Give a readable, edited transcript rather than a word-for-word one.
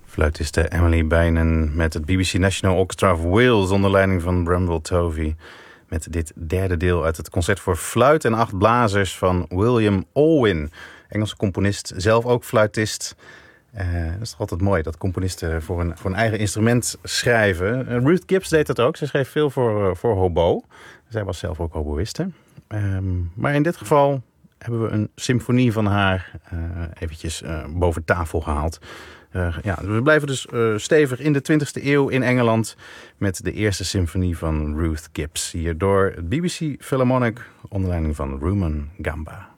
Fluitiste Emily Beynon met het BBC National Orchestra of Wales onder leiding van Bramble Tovey. Met dit derde deel uit het concert voor fluit en 8 blazers van William Alwyn. Engelse componist, zelf ook fluitist. Dat is toch altijd mooi dat componisten voor een eigen instrument schrijven. Ruth Gibbs deed dat ook. Ze schreef veel voor hobo. Zij was zelf ook hoboïste. Maar in dit geval hebben we een symfonie van haar eventjes boven tafel gehaald. We blijven dus stevig in de 20e eeuw in Engeland met de eerste symfonie van Ruth Gibbs. Hier door het BBC Philharmonic onder leiding van Rumen Gamba.